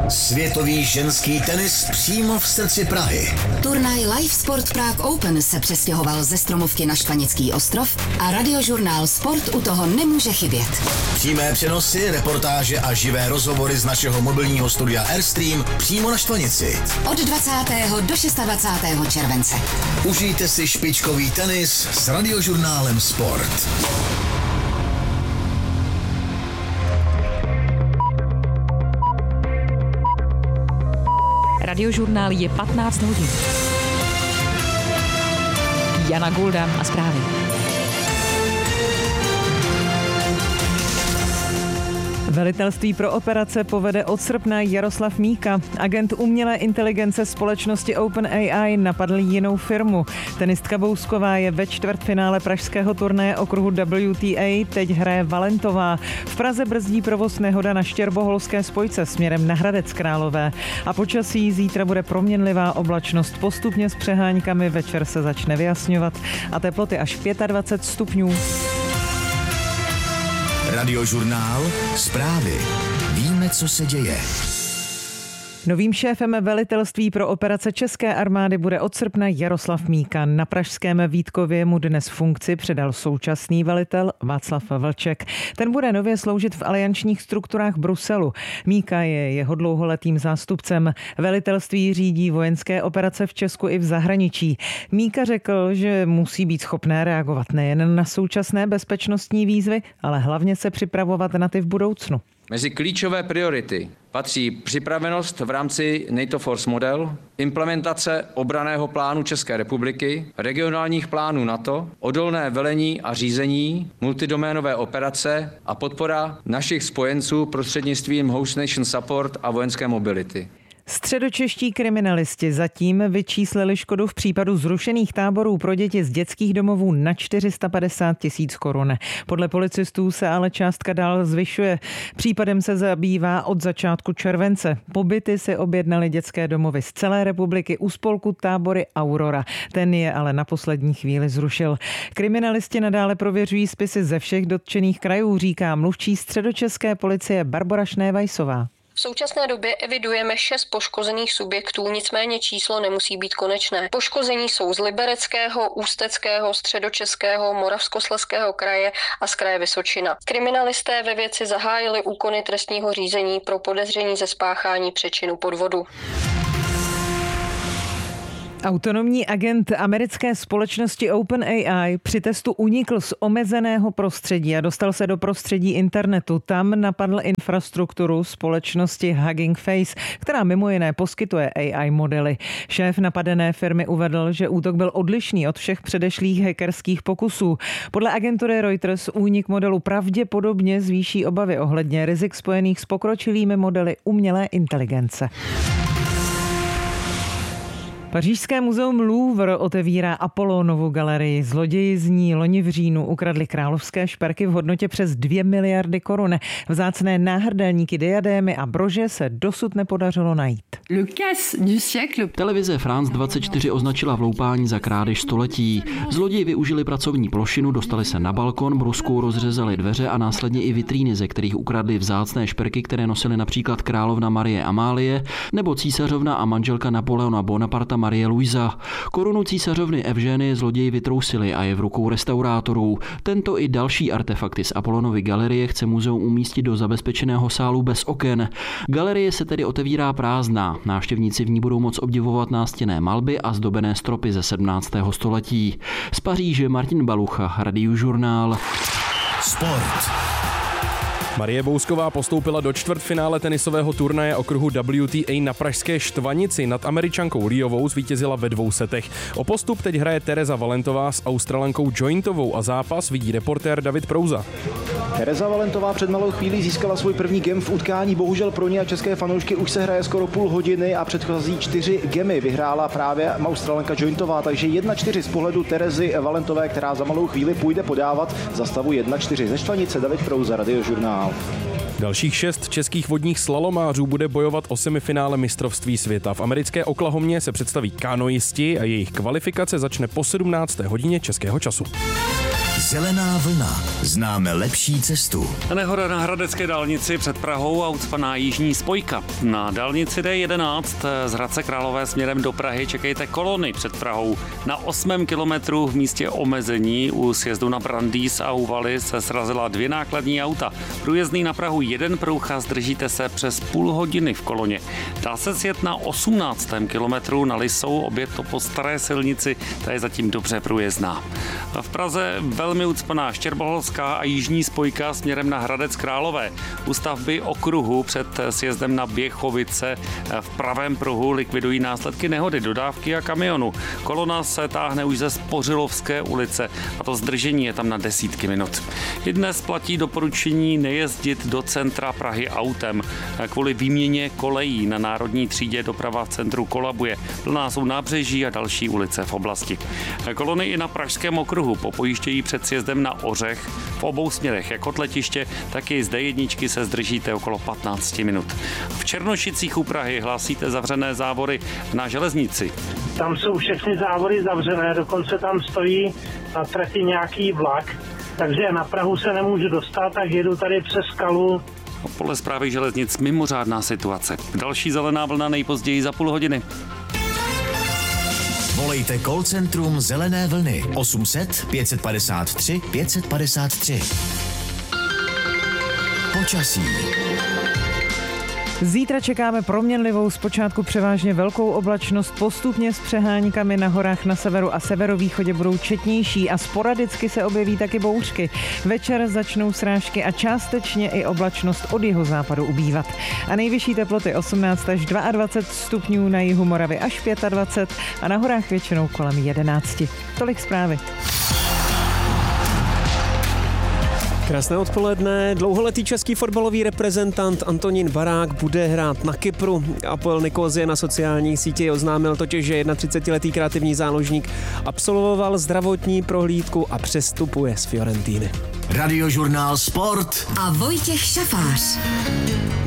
Světový ženský tenis přímo v srdci Prahy. Turnaj Live Sport Prague Open se přestěhoval ze Stromovky na Štvanický ostrov a radiožurnál Sport u toho nemůže chybět. Přímé přenosy, reportáže a živé rozhovory z našeho mobilního studia Airstream přímo na Štvanici. Od 20. do 26. července. Užijte si špičkový tenis s radiožurnálem Sport. Radiožurnál je 15 hodin. Jana Gulda a zprávy. Velitelství pro operace povede od srpna Jaroslav Míka. Agent umělé inteligence společnosti OpenAI napadl jinou firmu. Tenistka Bousková je ve čtvrtfinále pražského turnaje okruhu WTA, teď hraje Valentová. V Praze brzdí provoz nehoda na Štěrboholské spojce směrem na Hradec Králové. A počasí zítra bude proměnlivá oblačnost, postupně s přeháňkami, večer se začne vyjasňovat a teploty až 25 stupňů. Radiožurnál Zprávy. Víme, co se děje. Novým šéfem velitelství pro operace České armády bude od srpna Jaroslav Míka. Na pražském Vítkově mu dnes funkci předal současný velitel Václav Vlček. Ten bude nově sloužit v aliančních strukturách Bruselu. Míka je jeho dlouholetým zástupcem. Velitelství řídí vojenské operace v Česku i v zahraničí. Míka řekl, že musí být schopné reagovat nejen na současné bezpečnostní výzvy, ale hlavně se připravovat na ty v budoucnu. Mezi klíčové priority patří připravenost v rámci NATO Force Model, implementace obranného plánu České republiky, regionálních plánů NATO, odolné velení a řízení, multidoménové operace a podpora našich spojenců prostřednictvím Host Nation Support a vojenské mobility. Středočeští kriminalisti zatím vyčíslili škodu v případu zrušených táborů pro děti z dětských domovů na 450 000 korun. Podle policistů se ale částka dál zvyšuje. Případem se zabývá od začátku července. Pobyty si objednali dětské domovy z celé republiky u spolku Tábory Aurora. Ten je ale na poslední chvíli zrušil. Kriminalisti nadále prověřují spisy ze všech dotčených krajů, říká mluvčí středočeské policie Barbora Šnévajsová. V současné době evidujeme 6 poškozených subjektů, nicméně číslo nemusí být konečné. Poškození jsou z Libereckého, Ústeckého, Středočeského, Moravskoslezského kraje a z kraje Vysočina. Kriminalisté ve věci zahájili úkony trestního řízení pro podezření ze spáchání přečinu podvodu. Autonomní agent americké společnosti OpenAI při testu unikl z omezeného prostředí a dostal se do prostředí internetu. Tam napadl infrastrukturu společnosti Hugging Face, která mimo jiné poskytuje AI modely. Šéf napadené firmy uvedl, že útok byl odlišný od všech předešlých hackerských pokusů. Podle agentury Reuters únik modelu pravděpodobně zvýší obavy ohledně rizik spojených s pokročilými modely umělé inteligence. Pařížské muzeum Louvre otevírá Apollonovu galerii. Zloději z ní loni v říjnu ukradli královské šperky v hodnotě přes 2 miliardy korun. Vzácné náhrdelníky, diadémy a brože se dosud nepodařilo najít. Televize France 24 označila vloupání za krádež století. Zloději využili pracovní plošinu, dostali se na balkon, bruskou rozřezali dveře a následně i vitríny, ze kterých ukradli vzácné šperky, které nosily například královna Marie Amálie nebo císařovna a manželka Napoleona Bonaparta Marie Luisa. Korunu císařovny Evženy zloději vytrousili a je v rukou restaurátorů. Tento i další artefakty z Apollonovy galerie chce muzeum umístit do zabezpečeného sálu bez oken. Galerie se tedy otevírá prázdná. Návštěvníci v ní budou moct obdivovat nástěnné malby a zdobené stropy ze 17. století. Z Paříže Martin Balucha, Radiožurnál. Sport. Marie Bousková postoupila do čtvrtfinále tenisového turnaje okruhu WTA na pražské Štvanici. Nad Američankou Liovou zvítězila ve 2 setech. O postup teď hraje Tereza Valentová s Australankou Jointovou a zápas vidí reportér David Prouza. Tereza Valentová před malou chvílí získala svůj první game v utkání. Bohužel pro ní a české fanoušky už se hraje skoro půl hodiny a předchozí 4 gemy vyhrála právě Australanka Jointová, takže 1-4 z pohledu Terezy Valentové, která za malou chvíli půjde podávat za stavu 1-4 ze Štvanice. David Prouza, Radiožurnál. Dalších 6 českých vodních slalomářů bude bojovat o semifinále mistrovství světa. V americké Oklahomě se představí kanoisti a jejich kvalifikace začne po 17. hodině českého času. Zelená vlna. Známe lepší cestu. Nehoda na hradecké dálnici před Prahou a ucpaná jížní spojka. Na dálnici D11 z Hradce Králové směrem do Prahy čekejte kolony před Prahou. Na 8. kilometru v místě omezení u sjezdu na Brandýs a u Valy se srazila 2 nákladní auta. Průjezdný na Prahu 1 pruh a zdržíte se přes půl hodiny v koloně. Dá se sjet na 18. kilometru na Lisou, opět to po staré silnici, ta je zatím dobře průjezdná. V Praze velmi ucpaná Štěrboholská a jížní spojka směrem na Hradec Králové. U stavby okruhu před sjezdem na Běchovice v pravém pruhu likvidují následky nehody dodávky a kamionu. Kolona se táhne už ze Spořilovské ulice a to zdržení je tam na desítky minut. I dnes platí doporučení nejezdit do centra Prahy autem. Kvůli výměně kolejí na národní třídě doprava v centru kolabuje. Plná jsou Nábřeží a další ulice v oblasti. Kolony i na pražském okruhu popojíždějí před sjezdem na Ořech v obou směrech, jak od letiště, tak i z D1 se zdržíte okolo 15 minut. V Černošicích u Prahy hlásíte zavřené závory na železnici. Tam jsou všechny závory zavřené, dokonce tam stojí na trati nějaký vlak, takže na Prahu se nemůžu dostat, tak jedu tady přes Skalu. Podle Správy železnic mimořádná situace. Další zelená vlna nejpozději za půl hodiny. Volejte call centrum Zelené vlny 800 553 553. Počasí. Zítra čekáme proměnlivou, zpočátku převážně velkou oblačnost, postupně s přeháňkami na horách na severu a severovýchodě budou četnější a sporadicky se objeví taky bouřky. Večer začnou srážky a částečně i oblačnost od jihozápadu ubývat. A nejvyšší teploty 18 až 22 stupňů, na jihu Moravy až 25 a na horách většinou kolem 11. Tolik zprávy. Krásné odpoledne. Dlouholetý český fotbalový reprezentant Antonín Barák bude hrát na Kypru. Apoel Nikozie na sociálních sítích oznámil totiž, že 31letý kreativní záložník absolvoval zdravotní prohlídku a přestupuje z Fiorentíny. Radiožurnál Sport a Vojtěch Šafář.